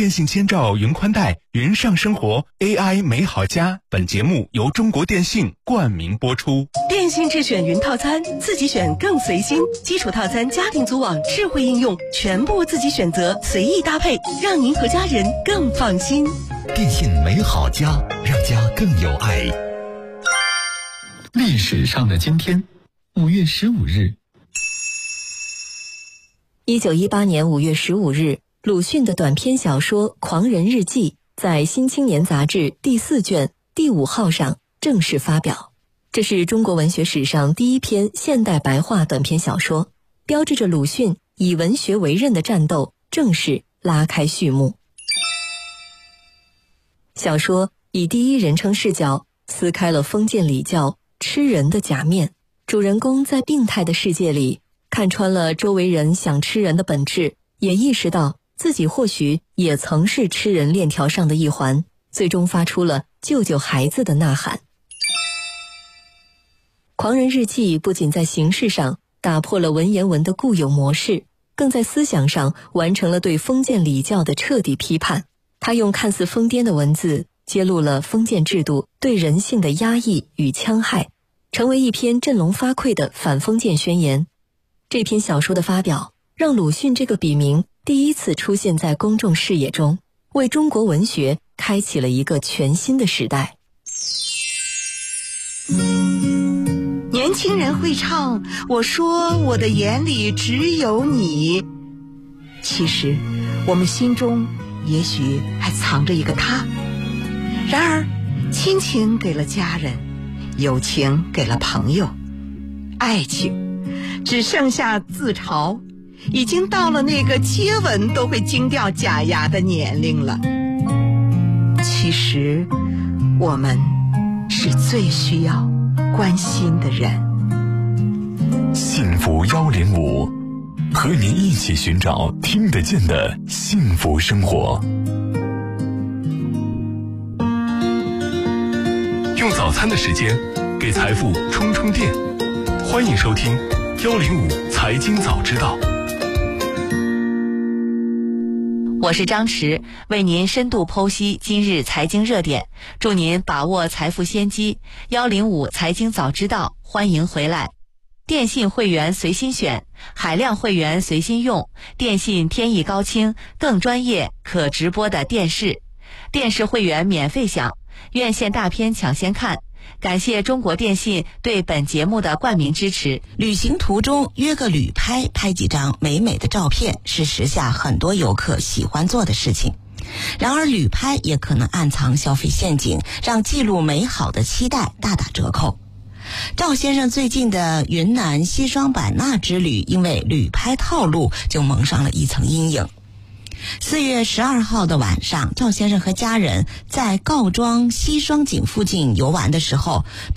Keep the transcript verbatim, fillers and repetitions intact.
电信千兆云宽带云上生活 A I 美好家。本节目由中国电信冠名播出。 电信智选云套餐，自己选更随心。基础套餐、家庭组网、智慧应用，全部自己选择，随意搭配，让您和家人更放心。 电信美好家，让家更有爱。 历史上的今天，五月十五日。 一九一八年五月十五日，鲁迅的短篇小说《狂人日记》在《新青年》杂志第四卷第五号上正式发表。这是中国文学史上第一篇现代白话短篇小说，标志着鲁迅以文学为刃的战斗正式拉开序幕。小说以第一人称视角撕开了封建礼教吃人的假面，主人公在病态的世界里看穿了周围人想吃人的本质，也意识到自己或许也曾是吃人链条上的一环，最终发出了救救孩子的呐喊。狂人日记不仅在形式上打破了文言文的固有模式，更在思想上完成了对封建礼教的彻底批判。他用看似疯癫的文字揭露了封建制度对人性的压抑与戕害，成为一篇振聋发聩的反封建宣言。这篇小说的发表，让鲁迅这个笔名第一次出现在公众视野中，为中国文学开启了一个全新的时代。 年轻人会唱我说我的眼里只有你，其实我们心中也许还藏着一个他。然而亲情给了家人，友情给了朋友，爱情只剩下自嘲，已经到了那个接吻都会惊掉假牙的年龄了。其实我们是最需要关心的人。 幸福幺零五，和您一起寻找听得见的幸福生活。 用早餐的时间给财富充充电，欢迎收听幺零五财经早知道。 我是张驰，为您深度剖析今日财经热点，祝您把握财富先机。幺零五财经早知道，欢迎回来。电信会员随心选，海量会员随心用，电信天翼高清，更专业可直播的电视，电视会员免费享，院线大片抢先看。感谢中国电信对本节目的冠名支持。 旅行途中约个旅拍，拍几张美美的照片，是时下很多游客喜欢做的事情。然而旅拍也可能暗藏消费陷阱，让记录美好的期待大打折扣。赵先生最近的云南西双版纳之旅，因为旅拍套路就蒙上了一层阴影。四月十二号的晚上，赵先生和家人在告庄西双井附近游玩的时候，